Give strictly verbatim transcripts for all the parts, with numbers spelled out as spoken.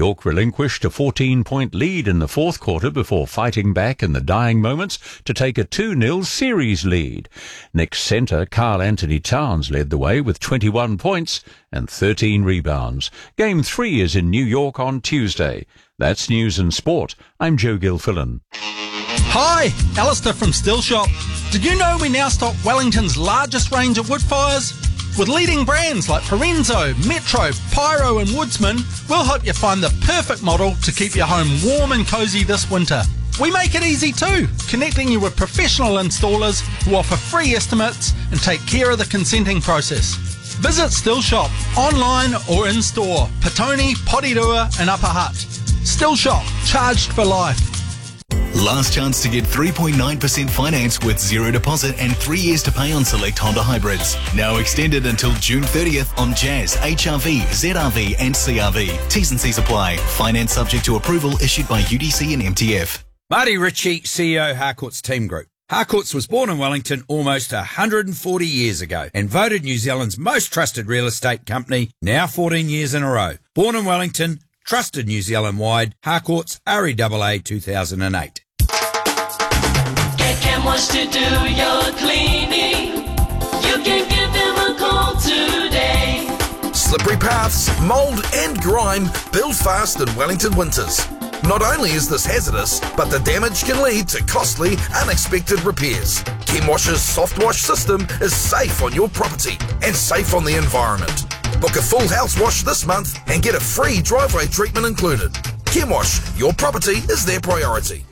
York relinquished a fourteen-point lead in the fourth quarter before fighting back in the dying moments to take a two nil series lead. Next centre, Karl Anthony Towns led the way with twenty-one points and thirteen rebounds. Game three is in New York on Tuesday. That's News and Sport. I'm Joe Gilfillan. Hi, Alistair from Still Shop. Did you know we now stock Wellington's largest range of wood fires? With leading brands like Parenzo, Metro, Pyro and Woodsman, we'll help you find the perfect model to keep your home warm and cosy this winter. We make it easy too, connecting you with professional installers who offer free estimates and take care of the consenting process. Visit Still Shop, online or in store, Petone, Porirua and Upper Hutt. Still Shop, charged for life. Last chance to get three point nine percent finance with zero deposit and three years to pay on select Honda hybrids. Now extended until June thirtieth on Jazz, H R V, Z R V and C R V. T's and C's apply. Finance subject to approval issued by U D C and M T F. Marty Ritchie, C E O, Harcourts Team Group. Harcourts was born in Wellington almost one hundred forty years ago and voted New Zealand's most trusted real estate company now fourteen years in a row. Born in Wellington, trusted New Zealand-wide, Harcourts R E A A two thousand eight. Get Camwash to do your cleaning. You can give them a call today. Slippery paths, mould and grime build fast in Wellington winters. Not only is this hazardous, but the damage can lead to costly, unexpected repairs. Camwash's soft wash system is safe on your property and safe on the environment. Book a full house wash this month and get a free driveway treatment included. Camwash, your property is their priority.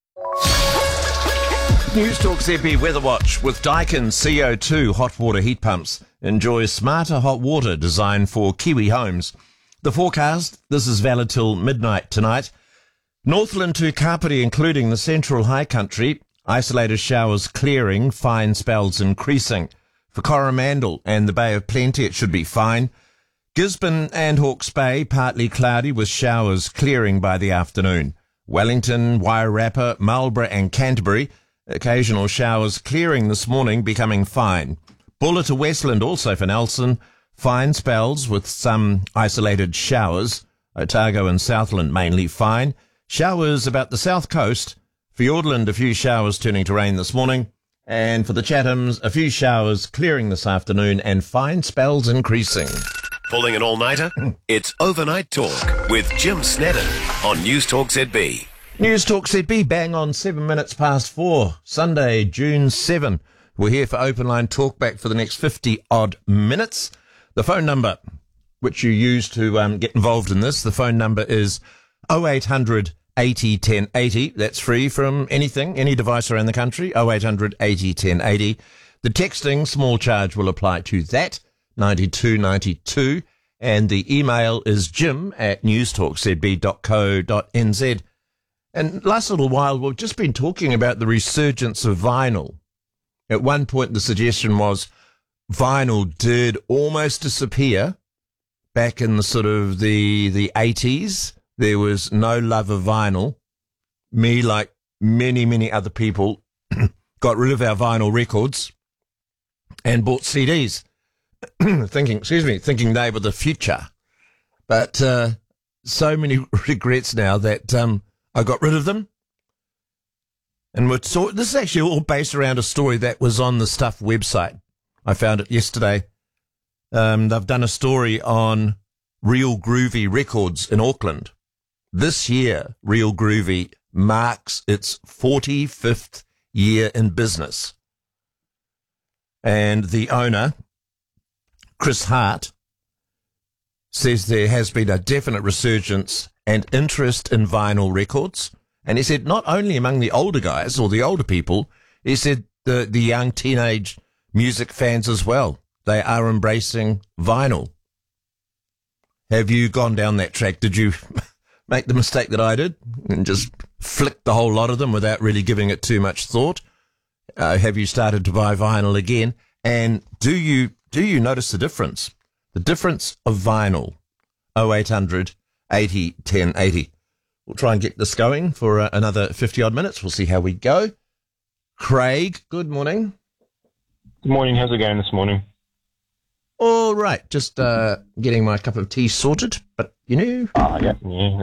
News Talk Z B Weather Watch with Daikin C O two hot water heat pumps. Enjoy smarter hot water designed for Kiwi homes. The forecast, this is valid till midnight tonight. Northland to Kapiti, including the central high country, isolated showers clearing, fine spells increasing. For Coromandel and the Bay of Plenty, it should be fine. Gisborne and Hawke's Bay, partly cloudy with showers clearing by the afternoon. Wellington, Wairarapa, Marlborough and Canterbury, occasional showers clearing this morning, becoming fine. Buller to Westland also for Nelson, fine spells with some isolated showers. Otago and Southland mainly fine. Showers about the south coast. Fiordland, a few showers turning to rain this morning. And for the Chathams, a few showers clearing this afternoon and fine spells increasing. Pulling an all-nighter? It's Overnight Talk with Jim Snedden on News Talk Z B. News Talk Z B, bang on seven minutes past four, Sunday, June seventh. We're here for Open Line Talkback for the next fifty-odd minutes. The phone number, which you use to um, get involved in this, the phone number is oh eight hundred eighty ten eighty. That's free from anything, any device around the country, oh eight hundred eighty ten eighty. The texting, small charge will apply to that, ninety-two ninety-two. And the email is jim at newstalkzb dot co dot n z. And last little while, we've just been talking about the resurgence of vinyl. At one point, the suggestion was vinyl did almost disappear back in the sort of the, the eighties. There was no love of vinyl. Me, like many, many other people, got rid of our vinyl records and bought C Ds, thinking, excuse me, thinking they were the future. But uh, so many regrets now that um, I got rid of them. And we're so, this is actually all based around a story that was on the Stuff website. I found it yesterday. Um, they've done a story on Real Groovy Records in Auckland. This year, Real Groovy marks its forty-fifth year in business. And the owner, Chris Hart, says there has been a definite resurgence and interest in vinyl records. And he said not only among the older guys or the older people, he said the, the young teenage music fans as well. They are embracing vinyl. Have you gone down that track? Did you make the mistake that I did and just flick the whole lot of them without really giving it too much thought? Uh, have you started to buy vinyl again? And do you do you notice the difference? The difference of vinyl. oh eight hundred eighty ten eighty. We'll try and get this going for uh, another fifty-odd minutes. We'll see how we go. Craig, good morning. Good morning. How's it going this morning? All right. Just uh, getting my cup of tea sorted. But, you know... Ah, yeah, yeah.